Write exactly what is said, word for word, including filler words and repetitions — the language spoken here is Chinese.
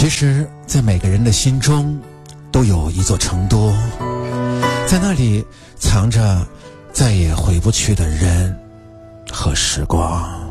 其实在每个人的心中都有一座成都，在那里藏着再也回不去的人和时光。